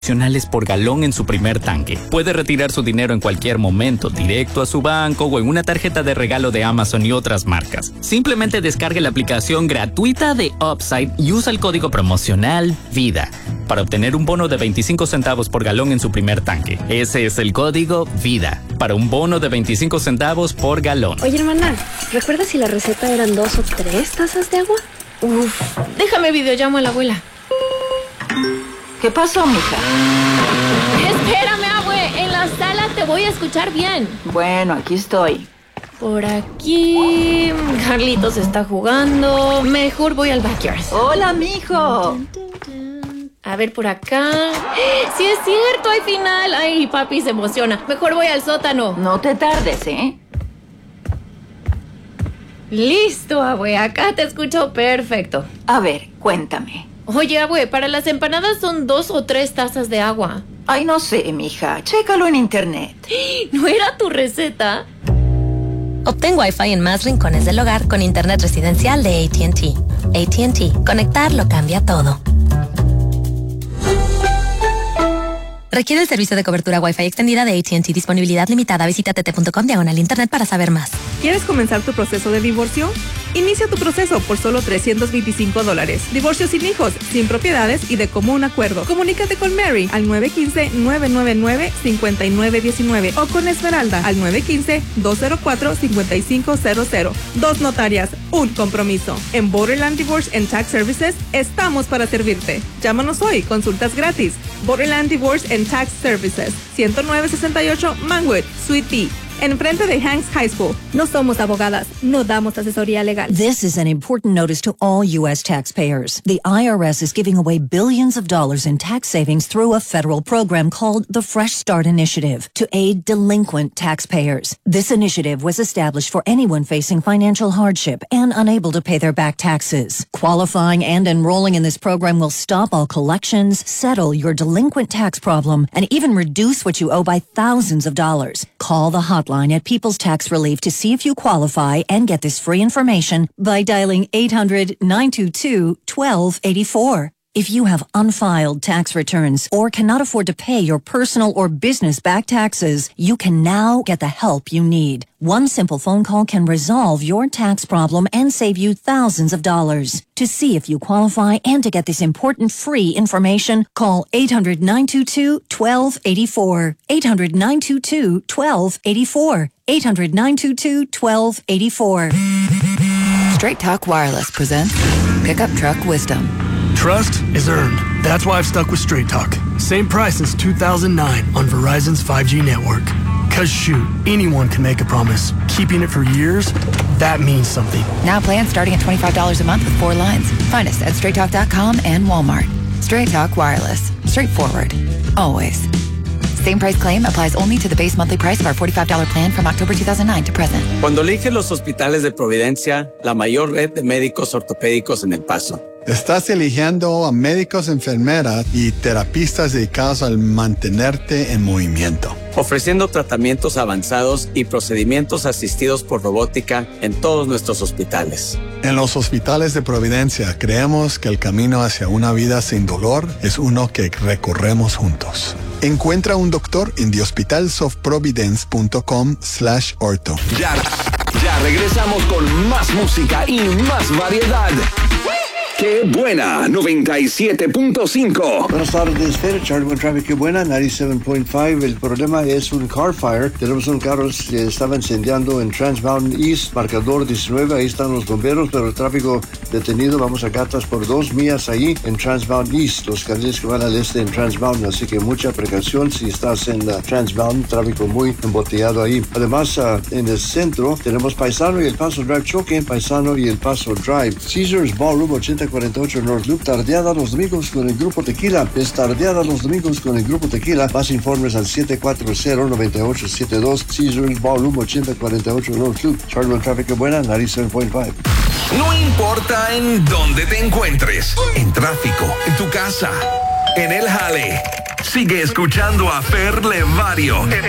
adicionales por galón en su primer tanque. Puede retirar su dinero en cualquier momento, directo a su banco o en una tarjeta de regalo de Amazon y otras marcas. Simplemente descargue la aplicación gratuita de Upside y usa el código promocional VIDA para obtener un bono de 25 centavos por galón en su primer tanque. Ese es el código VIDA para un bono de 25 centavos por galón. Oye, hermana, ¿recuerdas si la receta eran 2 o 3 tazas de agua? Uf, déjame videollamo a la abuela. ¿Qué pasó, mija? Espérame, abue. En la sala te voy a escuchar bien. Bueno, aquí estoy. Por aquí... Carlitos está jugando. Mejor voy al backyard. Hola, mijo. A ver, por acá... ¡Sí es cierto! ¡Hay final! ¡Ay, papi se emociona! Mejor voy al sótano. No te tardes, ¿eh? Listo, abue. Acá te escucho perfecto. A ver, cuéntame. Oye, abue, para las empanadas son 2 o 3 tazas de agua. Ay, no sé, mija. Chécalo en internet. ¿No era tu receta? Obtén Wi-Fi en más rincones del hogar con internet residencial de AT&T. AT&T. Conectar lo cambia todo. Requiere el servicio de cobertura Wi-Fi extendida de AT&T. Disponibilidad limitada. Visita tt.com/internet para saber más. ¿Quieres comenzar tu proceso de divorcio? Inicia tu proceso por solo $325. Divorcio sin hijos, sin propiedades y de común acuerdo. Comunícate con Mary al 915-999-5919 o con Esmeralda al 915-204-5500. 2 notarias, un compromiso. En Borderland Divorce and Tax Services estamos para servirte. Llámanos hoy, consultas gratis. Borderland Divorce and Tax Services, 10968 Manwood, Suite B. Enfrente de Hanks High School. No somos abogadas, no damos asesoría legal. This is an important notice to all U.S. taxpayers. The IRS is giving away billions of dollars in tax savings through a federal program called the Fresh Start Initiative to aid delinquent taxpayers. This initiative was established for anyone facing financial hardship and unable to pay their back taxes. Qualifying and enrolling in this program will stop all collections, settle your delinquent tax problem, and even reduce what you owe by thousands of dollars. Call the hotline at People's Tax Relief to see if you qualify and get this free information by dialing 800-922-1284. If you have unfiled tax returns or cannot afford to pay your personal or business back taxes, you can now get the help you need. One simple phone call can resolve your tax problem and save you thousands of dollars. To see if you qualify and to get this important free information, call 800-922-1284. 800-922-1284. 800-922-1284. Straight Talk Wireless presents Pickup Truck Wisdom. Trust is earned. That's why I've stuck with Straight Talk. Same price since 2009 on Verizon's 5G network. Cause shoot, anyone can make a promise. Keeping it for years, that means something. Now plans starting at $25 a month with 4 lines. Find us at straighttalk.com and Walmart. Straight Talk Wireless. Straightforward. Always. Same price claim applies only to the base monthly price of our $45 plan from October 2009 to present. Cuando eliges los hospitales de Providencia, la mayor red de médicos ortopédicos en El Paso. Estás eligiendo a médicos, enfermeras y terapistas dedicados al mantenerte en movimiento. Ofreciendo tratamientos avanzados y procedimientos asistidos por robótica en todos nuestros hospitales. En los hospitales de Providencia creemos que el camino hacia una vida sin dolor es uno que recorremos juntos. Encuentra un doctor en thehospitalsofprovidence.com/ortho. Ya regresamos con más música y más variedad. ¡Qué buena! 97.5. Buenas tardes, Fer. Charlie One Traffic. ¡Qué buena! 97.5. El problema es un car fire. Tenemos un carro que estaba incendiando en Trans Mountain East, marcador 19. Ahí están los bomberos, pero el tráfico detenido. Vamos a gatas por 2 millas ahí en Trans Mountain East. Los carriles que van al este en Trans Mountain. Así que mucha precaución si estás en Trans Mountain. Tráfico muy embotellado ahí. Además, en el centro tenemos Paisano y El Paso Drive choque. Paisano y El Paso Drive. Caesars Ballroom 8048 North Loop, tardeada los domingos con el Grupo Tequila. Es tardeada los domingos con el Grupo Tequila. Más informes al 740-9872. Caesars Ballroom 8048 North Loop. Charlie Traffic buena, 97.5. No importa en dónde te encuentres, en tráfico, en tu casa, en el jale. Sigue escuchando a Fer Levario